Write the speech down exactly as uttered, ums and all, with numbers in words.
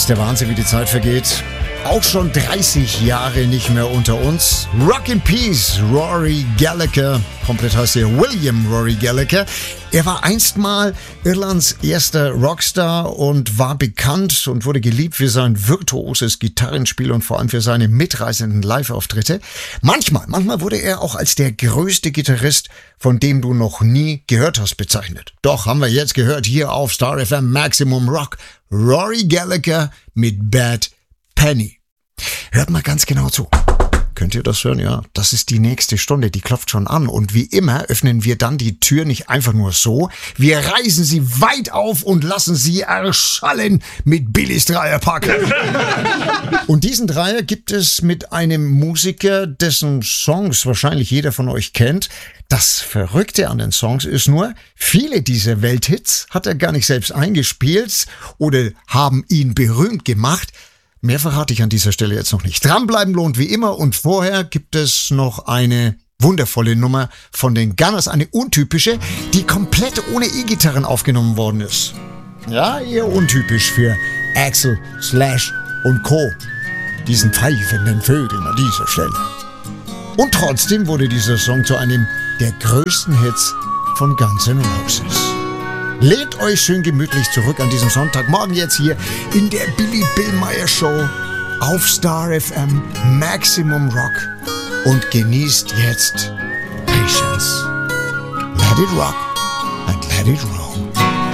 der Wahnsinn, wie die Zeit vergeht. Auch schon dreißig Jahre nicht mehr unter uns. Rock in Peace, Rory Gallagher. Komplett heißt er William Rory Gallagher. Er war einst mal Irlands erster Rockstar und war bekannt und wurde geliebt für sein virtuoses Gitarrenspiel und vor allem für seine mitreißenden Live-Auftritte. Manchmal, manchmal wurde er auch als der größte Gitarrist, von dem du noch nie gehört hast, bezeichnet. Doch haben wir jetzt gehört hier auf Star F M Maximum Rock. Rory Gallagher mit Bad Penny. Hört mal ganz genau zu. Könnt ihr das hören? Ja, das ist die nächste Stunde, die klopft schon an. Und wie immer öffnen wir dann die Tür nicht einfach nur so. Wir reißen sie weit auf und lassen sie erschallen mit Billys Dreierpack. Und diesen Dreier gibt es mit einem Musiker, dessen Songs wahrscheinlich jeder von euch kennt. Das Verrückte an den Songs ist nur, viele dieser Welthits hat er gar nicht selbst eingespielt oder haben ihn berühmt gemacht. Mehr verrate ich an dieser Stelle jetzt noch nicht. Dranbleiben lohnt wie immer und vorher gibt es noch eine wundervolle Nummer von den Gunners, eine untypische, die komplett ohne E-Gitarren aufgenommen worden ist. Ja, eher untypisch für Axl, Slash und Co. Diesen pfeifenden Vögeln an dieser Stelle. Und trotzdem wurde dieser Song zu einem der größten Hits von Guns N' Roses. Lehnt euch schön gemütlich zurück an diesem Sonntagmorgen jetzt hier in der Billy Billmeyer Show auf Star F M Maximum Rock und genießt jetzt Patience. Let it rock and let it roll.